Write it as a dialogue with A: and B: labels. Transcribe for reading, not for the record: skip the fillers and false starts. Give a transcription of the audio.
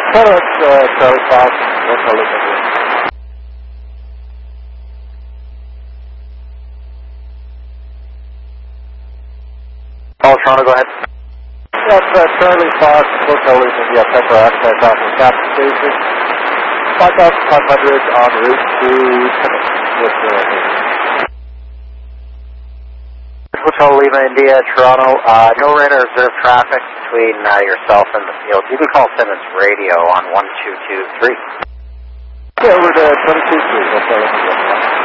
A: FedEx, Charlie Fox, Hotel Lima India.
B: Oh, Toronto, go ahead.
A: Yes, Charlie Fox, Hotel Lima India, Pepper Access off of Captain Station. 5,500 en route to Timmins with
B: Hotel Lima India, Toronto. No rain or reserve traffic between yourself and the field. You can call Simmons Radio on 1223.
A: over to 22 Hotel Lima India.